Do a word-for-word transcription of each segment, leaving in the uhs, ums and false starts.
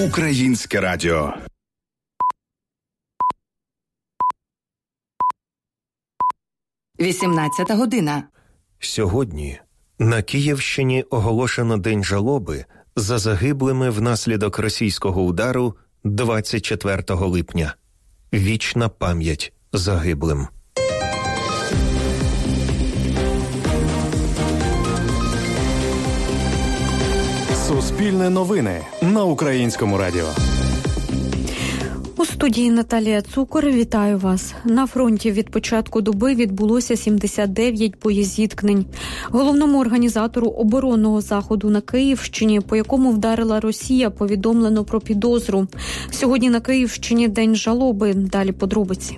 Українське радіо. вісімнадцята година. Сьогодні на Київщині оголошено День жалоби за загиблими внаслідок російського удару двадцять четвертого липня. Вічна пам'ять загиблим. Суспільне новини на Українському радіо. У студії Наталія Цукор. Вітаю вас. На фронті від початку доби відбулося сімдесят дев'ять боєзіткнень. Головному організатору оборонного заходу на Київщині, по якому вдарила Росія, повідомлено про підозру. Сьогодні на Київщині День жалоби. Далі подробиці.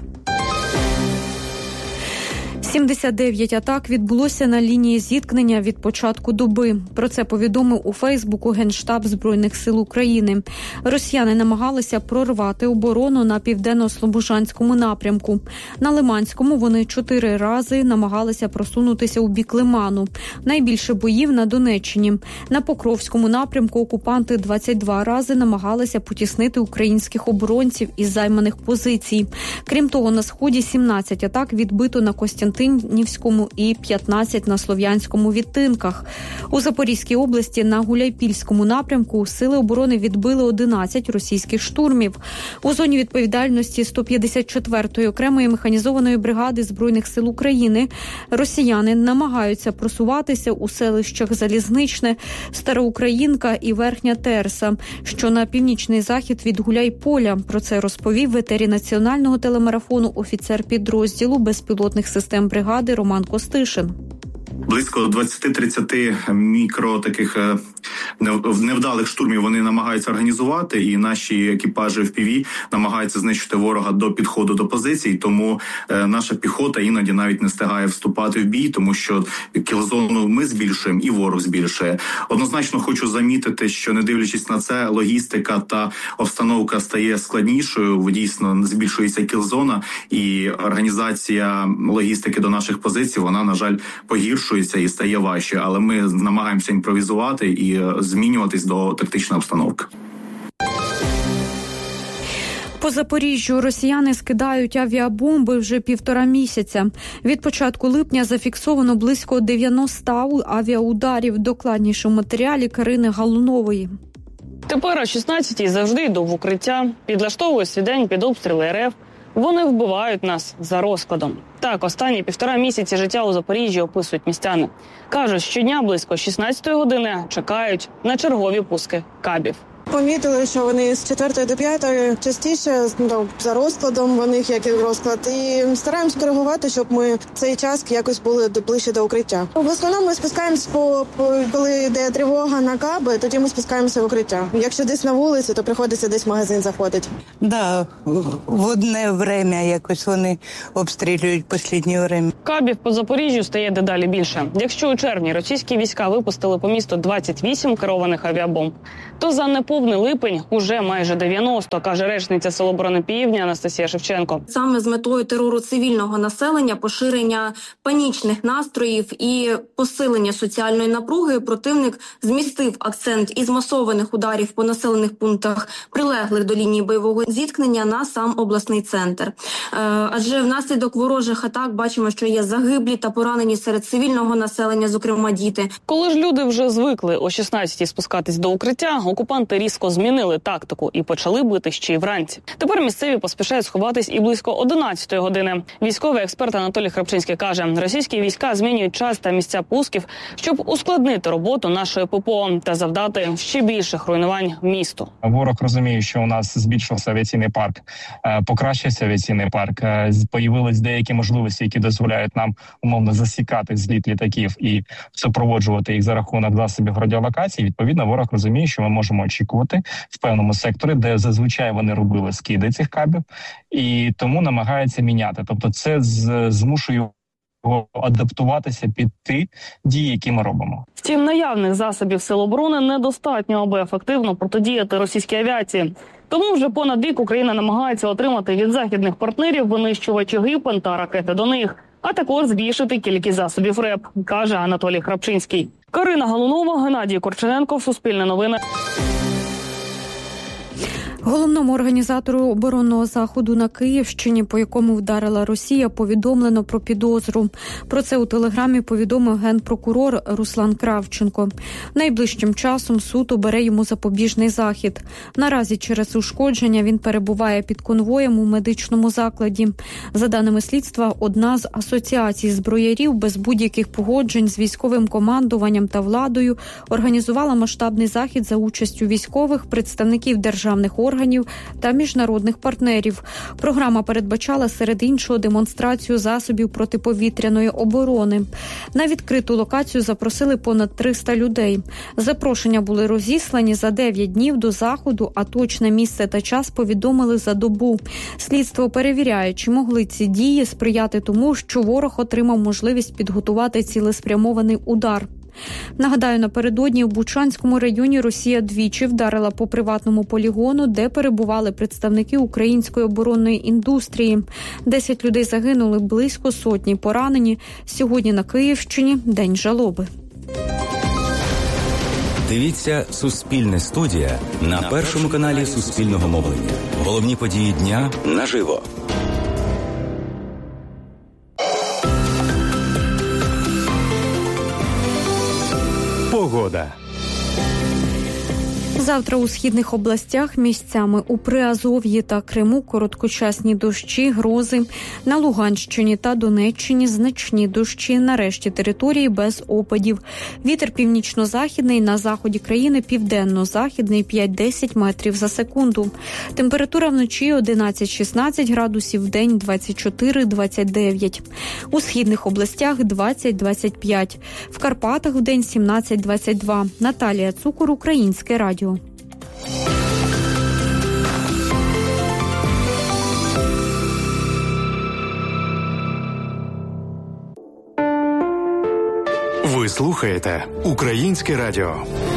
сімдесят дев'ять атак відбулося на лінії зіткнення від початку доби. Про це повідомив у Фейсбуку Генштаб Збройних сил України. Росіяни намагалися прорвати оборону на південно-слобожанському напрямку. На Лиманському вони чотири рази намагалися просунутися у бік Лиману. Найбільше боїв на Донеччині. На Покровському напрямку окупанти двадцять два рази намагалися потіснити українських оборонців із займаних позицій. Крім того, на Сході сімнадцять атак відбито на Костянтинівському і п'ятнадцять на Слов'янському відтинках. У Запорізькій області на Гуляйпільському напрямку сили оборони відбили одинадцять російських штурмів. У зоні відповідальності сто п'ятдесят четвертої окремої механізованої бригади Збройних сил України росіяни намагаються просуватися у селищах Залізничне, Староукраїнка і Верхня Терса, що на північний захід від Гуляйполя. Про це розповів в етері національного телемарафону офіцер підрозділу безпілотних систем бригади Роман Костишин. Близько двадцять-тридцять мікро таких невдалих штурмів вони намагаються організувати, і наші екіпажі еф пі ві намагаються знищити ворога до підходу до позицій, тому наша піхота іноді навіть не встигає вступати в бій, тому що кілзону ми збільшуємо і ворог збільшує. Однозначно хочу замітити, що не дивлячись на це, логістика та обстановка стає складнішою, дійсно збільшується кілзона, і організація логістики до наших позицій, вона, на жаль, погіршується і стає важче, але ми намагаємося імпровізувати і змінюватись до тактичної обстановки. По Запоріжжю росіяни скидають авіабомби вже півтора місяця. Від початку липня зафіксовано близько дев'яносто авіаударів. Докладніше у матеріалі Карини Галунової. Тепер о шістнадцятій завжди йду в укриття, підлаштовую свій день під обстріли РФ. Вони вбивають нас за розкладом. Так, останні півтора місяці життя у Запоріжжі описують містяни. Кажуть, щодня близько шістнадцятої години чекають на чергові пуски кабів. Помітили, що вони з четвертої до п'ятої частіше, ну, за розкладом у них як і розклад. І стараємось коригувати, щоб ми цей час якось були ближче до укриття. В основному ми спускаємось, по, по коли йде тривога на каби, тоді ми спускаємося в укриття. Якщо десь на вулиці, то приходиться десь в магазин заходити. Да, в одне время якось вони обстрілюють останнє время. Кабів по Запоріжжю стає дедалі більше. Якщо у червні російські війська випустили по місту двадцять вісім керованих авіабомб, то за неповний липень уже майже дев'яносто, каже речниця Сил оборони Півдня Анастасія Шевченко. Саме з метою терору цивільного населення, поширення панічних настроїв і посилення соціальної напруги противник змістив акцент із масованих ударів по населених пунктах, прилеглих до лінії бойового зіткнення, на сам обласний центр. Адже внаслідок ворожих атак бачимо, що є загиблі та поранені серед цивільного населення, зокрема діти. Коли ж люди вже звикли о шістнадцятій спускатись до укриття, окупанти різко змінили тактику і почали бити ще й вранці. Тепер місцеві поспішають сховатись і близько одинадцятої години. Військовий експерт Анатолій Храпчинський каже, російські війська змінюють час та місця пусків, щоб ускладнити роботу нашої ППО та завдати ще більших руйнувань місту. Ворог розуміє, що у нас збільшився авіаційний парк, покращився авіаційний парк, появились деякі можливості, які дозволяють нам умовно засікати зліт літаків і супроводжувати їх за рахунок засобів радіолокації. Відповідно, ворог розуміє, що ми можемо очікувати в певному секторі, де зазвичай вони робили скиди цих кабів, і тому намагається міняти. Тобто це змушує адаптуватися під ті дії, які ми робимо. Втім, наявних засобів Сил оборони недостатньо, аби ефективно протидіяти російській авіації. Тому вже понад рік Україна намагається отримати від західних партнерів винищувачі «Гріпен» та ракети до них, а також збільшити кількість засобів РЕП, каже Анатолій Храпчинський. Карина Галунова, Геннадій Корчененко, Суспільне новини. Головному організатору оборонного заходу на Київщині, по якому вдарила Росія, повідомлено про підозру. Про це у Телеграмі повідомив генпрокурор Руслан Кравченко. Найближчим часом суд обере йому запобіжний захід. Наразі через ушкодження він перебуває під конвоєм у медичному закладі. За даними слідства, одна з асоціацій зброярів без будь-яких погоджень з військовим командуванням та владою організувала масштабний захід за участю військових, представників державних органів та міжнародних партнерів. Програма передбачала серед іншого демонстрацію засобів протиповітряної оборони. На відкриту локацію запросили понад триста людей. Запрошення були розіслані за дев'ять днів до заходу, а точне місце та час повідомили за добу. Слідство перевіряє, чи могли ці дії сприяти тому, що ворог отримав можливість підготувати цілеспрямований удар. Нагадаю, напередодні в Бучанському районі Росія двічі вдарила по приватному полігону, де перебували представники української оборонної індустрії. Десять людей загинули, близько сотні поранені. Сьогодні на Київщині день жалоби. Дивіться «Суспільне студія» на першому каналі Суспільного мовлення. Головні події дня наживо. Погода. Завтра у східних областях місцями у Приазов'ї та Криму короткочасні дощі, грози. На Луганщині та Донеччині значні дощі. На решті території без опадів. Вітер північно-західний, на заході країни південно-західний п'ять-десять метрів за секунду. Температура вночі одинадцять-шістнадцять градусів, вдень двадцять чотири-двадцять дев'ять. У східних областях двадцять-двадцять п'ять. В Карпатах вдень сімнадцять-двадцять два. Наталія Цукор, Українське радіо. Ви слухаєте Українське радіо.